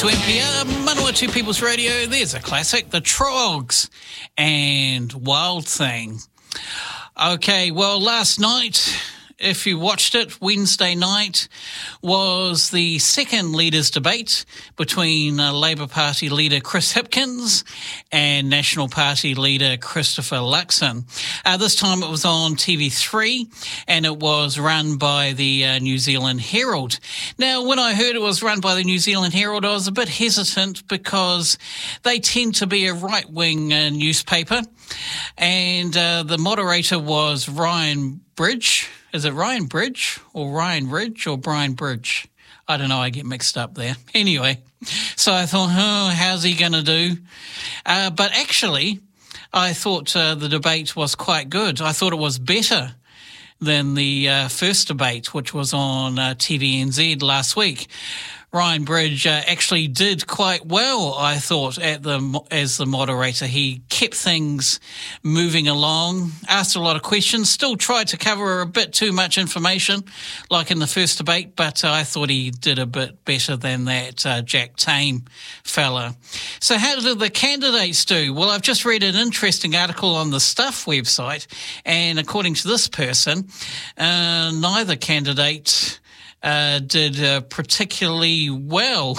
To NPR, Manawatu People's Radio, there's a classic, The Trogs and Wild Thing. Okay, well, last night, if you watched it, Wednesday night, was the second leaders' debate between Labour Party leader Chris Hipkins and National Party leader Christopher Luxon. This time it was on TV3 and it was run by the New Zealand Herald. Now, when I heard it was run by the New Zealand Herald, I was a bit hesitant because they tend to be a right-wing newspaper, and the moderator was Ryan Bridge. Is it Ryan Bridge or Ryan Ridge or Brian Bridge? I don't know, I get mixed up there. Anyway, so I thought, how's he going to do? But actually, I thought the debate was quite good. I thought it was better than the first debate, which was on TVNZ last week. Ryan Bridge actually did quite well, I thought, as the moderator. He kept things moving along, asked a lot of questions, still tried to cover a bit too much information, like in the first debate, but I thought he did a bit better than that Jack Tame fella. So how did the candidates do? Well, I've just read an interesting article on the Stuff website, and according to this person, neither candidate did particularly well.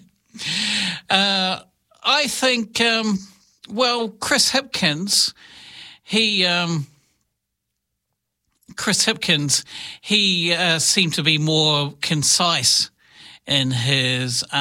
I think, Chris Hipkins, he seemed to be more concise in his